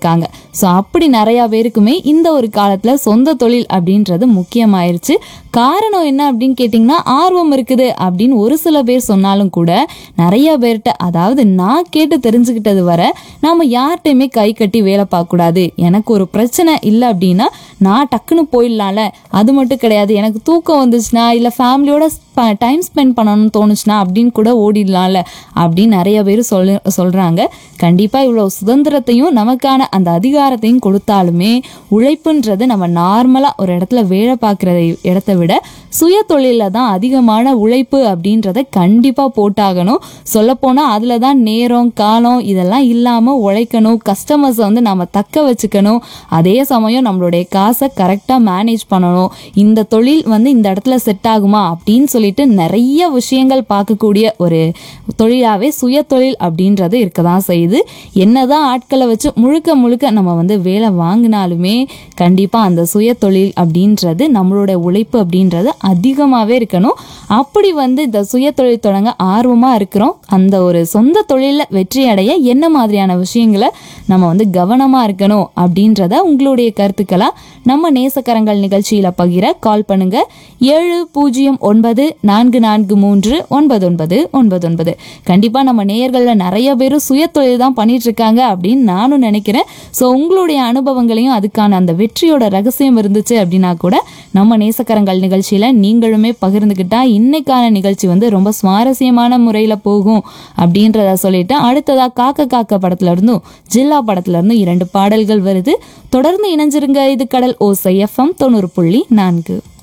இருக்காங்க. ஸோ அப்படி நிறைய பேருக்குமே இந்த ஒரு காலத்துல சொந்த தொழில் அப்படின்றது முக்கியமாயிருச்சு. காரணம் என்ன அப்படின்னு கேட்டிங்கன்னா, ஆர்வம் இருக்குது அப்படின்னு ஒரு சில பேர் சொன்னாலும் கூட நிறைய பேர்கிட்ட, அதாவது நான் கேட்டு தெரிஞ்சுக்கிட்டது வர, நாம யார்கிட்டையுமே கை கட்டி வேலை பார்க்கக்கூடாது. எனக்கு ஒரு பிரச்சனை இல்லை அப்படின்னா நான் டக்குன்னு போயிடலாம்ல, அது மட்டும் கிடையாது, எனக்கு தூக்கம் வந்துச்சுன்னா இல்லை ஃபேமிலியோட டைம் ஸ்பெண்ட் பண்ணணும்னு தோணுச்சுன்னா அப்படின்னு கூட ஓடிடலாம்ல அப்படின்னு நிறைய பேர் சொல்றாங்க. கண்டிப்பா இவ்வளோ சுதந்திரத்தையும் நமக்கான அந்த அதிகாரத்தையும் கொடுத்தாலுமே உழைப்புன்றது நம்ம நார்மலா ஒரு இடத்துல வேலை பார்க்குற இடத்த விட சுய தொழில தான் அதிகமான உழைப்பு அப்படின்றத கண்டிப்பா போட்டாகணும். சொல்லப்போனா அதுல தான் நேரம் காலம் இதெல்லாம் இல்லாம உழைக்கணும். கஸ்டமர்ஸை வந்து நம்ம தக்க வச்சுக்கணும். அதே சமயம் நம்மளுடைய காசை கரெக்டா மேனேஜ் பண்ணணும். இந்த தொழில் வந்து இந்த இடத்துல செட் ஆகுமா அப்படின்னு சொல்லிட்டு நிறைய விஷயங்கள் பார்க்கக்கூடிய ஒரு தொழிலாவே சுய தொழில் அப்படின்றது இருக்கதான் செய்யுது. என்னதான் ஆட்களை வச்சு முழுக்க முழுக்க நம்ம வந்து வேலை வாங்கினாலுமே கண்டிப்பா அந்த சுய தொழில் அப்படின்றது நம்மளோட உழைப்பு அப்படின்றது அதிகமாகவே இருக்கணும். அப்படி வந்து இந்த சுய தொழில் தொடங்க ஆர்வமா இருக்கிறோம். அந்த ஒரு சொந்த தொழிலில் வெற்றி அடைய என்ன மாதிரியான விஷயங்களை நம்ம வந்து கவனமா இருக்கணும் அப்படின்றத உங்களுடைய கருத்துக்களா நம்ம நேசக்கரங்கள் நிகழ்ச்சியில பகிர கால் பண்ணுங்க. 7044399999. கண்டிப்பா நம்ம நேயர்கள்ல நிறைய பேரும் சுய தொழில் தான் பண்ணிட்டு இருக்காங்க அப்படின்னு நானும் நினைக்கிறேன். ஸோ உங்களுடைய அனுபவங்களையும் அதுக்கான அந்த வெற்றியோட ரகசியம் இருந்துச்சு அப்படின்னா கூட நம்ம நேசக்கரங்கள் நிகழ்ச்சியில நீங்களுமே பகிர்ந்துக்கிட்டா இன்னைக்கான நிகழ்ச்சி வந்து ரொம்ப சுவாரஸ்யமான முறையில போகும் அப்படின்றத சொல்லிட்டு, அடுத்ததா காக்க காக்க படத்துல இருந்தும் ஜில்லா படத்துல இருந்தும் 2 பாடல்கள் வருது. தொடர்ந்து இணைஞ்சிருங்க. இது கடல் ஓசை FM 90.4.